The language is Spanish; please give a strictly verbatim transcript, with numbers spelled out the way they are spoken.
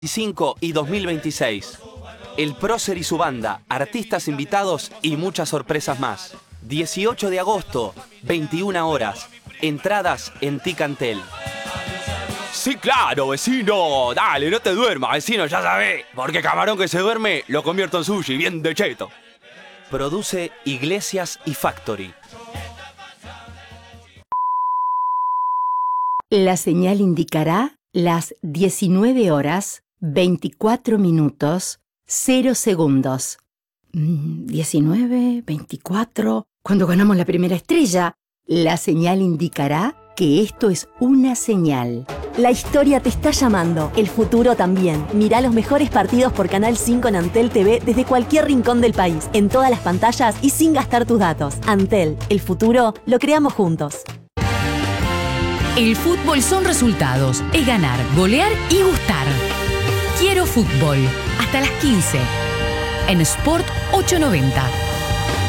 veinticinco y dos mil veintiséis. El prócer y su banda, artistas invitados y muchas sorpresas más. dieciocho de agosto, veintiuna horas. Entradas en Ticantel. Sí, claro, vecino. Dale, no te duermas, vecino, ya sabés. Porque camarón que se duerme, lo convierto en sushi, bien de cheto. Produce Iglesias y Factory. La señal indicará las diecinueve horas, veinticuatro minutos, cero segundos. diecinueve, veinticuatro. Cuando ganamos la primera estrella, la señal indicará que esto es una señal. La historia te está llamando, el futuro también. Mirá los mejores partidos por Canal cinco en Antel T V desde cualquier rincón del país, en todas las pantallas y sin gastar tus datos. Antel, el futuro lo creamos juntos. El fútbol son resultados, es ganar, golear y gustar. Quiero fútbol, hasta las quince, en Sport ochocientos noventa.